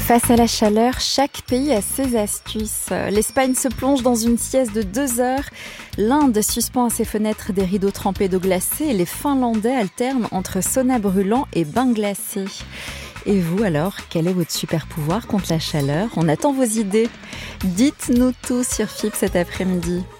Face à la chaleur, chaque pays a ses astuces. L'Espagne se plonge dans une sieste de 2 heures. L'Inde suspend à ses fenêtres des rideaux trempés d'eau glacée. Et les Finlandais alternent entre sauna brûlant et bain glacé. Et vous alors, quel est votre super pouvoir contre la chaleur ? On attend vos idées. Dites-nous tout sur FIP cet après-midi.